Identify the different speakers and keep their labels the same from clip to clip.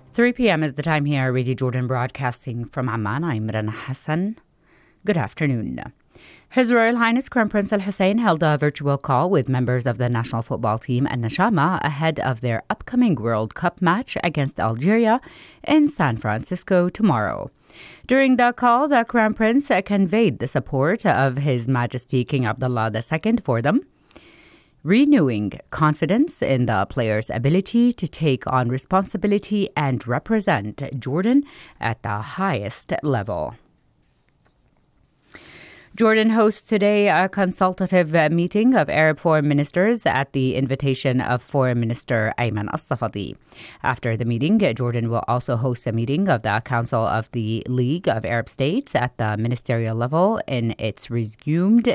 Speaker 1: 3 p.m. is the time here, Radio Jordan broadcasting from Amman. I'm Rana Hassan. Good afternoon. His Royal Highness Crown Prince Al Hussein held a virtual call with members of the national football team Al Nashama ahead of their upcoming World Cup match against Algeria in San Francisco tomorrow. During the call, the Crown Prince conveyed the support of His Majesty King Abdullah II for them, renewing confidence in the players' ability to take on responsibility and represent Jordan at the highest level. Jordan hosts today a consultative meeting of Arab foreign ministers at the invitation of Foreign Minister Ayman As-Safadi. After the meeting, Jordan will also host a meeting of the Council of the League of Arab States at the ministerial level in its resumed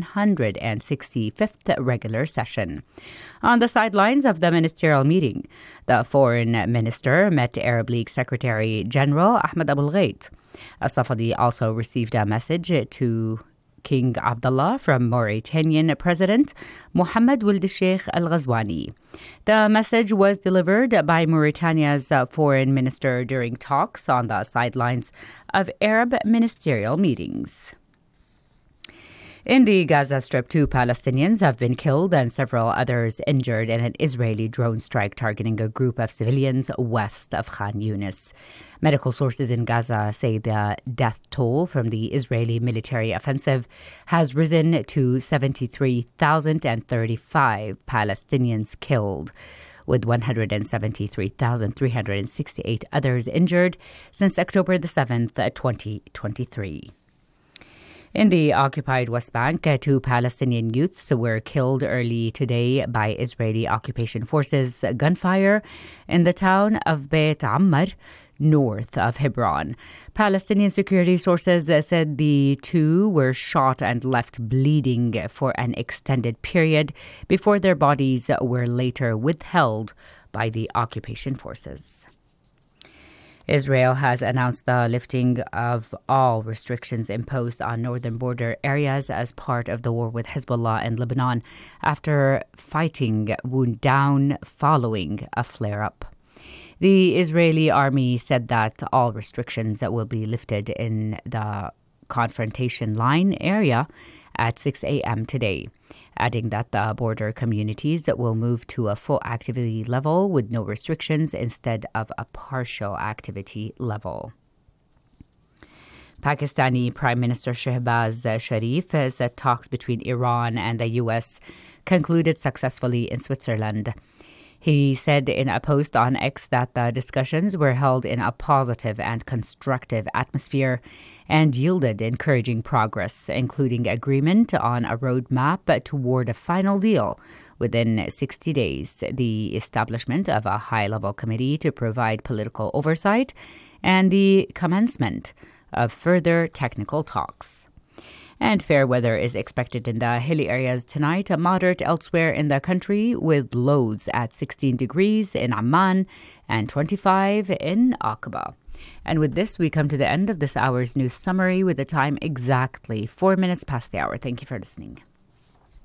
Speaker 1: 165th regular session. On the sidelines of the ministerial meeting, the foreign minister met Arab League Secretary General Ahmed Abul Ghait. As-Safadi also received a message to King Abdullah from Mauritanian President Mohammed Ould Sheikh Al Ghazwani. The message was delivered by Mauritania's foreign minister during talks on the sidelines of Arab ministerial meetings. In the Gaza Strip, 2 Palestinians have been killed and several others injured in an Israeli drone strike targeting a group of civilians west of Khan Yunis. Medical sources in Gaza say the death toll from the Israeli military offensive has risen to 73,035 Palestinians killed, with 173,368 others injured since October the 7th, 2023. In the occupied West Bank, 2 Palestinian youths were killed early today by Israeli occupation forces gunfire in the town of Beit Ammar, north of Hebron. Palestinian security sources said the 2 were shot and left bleeding for an extended period before their bodies were later withheld by the occupation forces. Israel has announced the lifting of all restrictions imposed on northern border areas as part of the war with Hezbollah in Lebanon after fighting wound down following a flare-up. The Israeli army said that all restrictions will be lifted in the confrontation line area at 6 a.m. today, adding that the border communities will move to a full activity level with no restrictions instead of a partial activity level. Pakistani Prime Minister Shehbaz Sharif said talks between Iran and the U.S. concluded successfully in Switzerland. He said in a post on X that the discussions were held in a positive and constructive atmosphere and yielded encouraging progress, including agreement on a roadmap toward a final deal within 60 days, the establishment of a high-level committee to provide political oversight, and the commencement of further technical talks. And fair weather is expected in the hilly areas tonight, moderate elsewhere in the country, with lows at 16 degrees in Amman and 25 in Aqaba. And with this, we come to the end of this hour's news summary with the time exactly 4 minutes past the hour. Thank you for listening.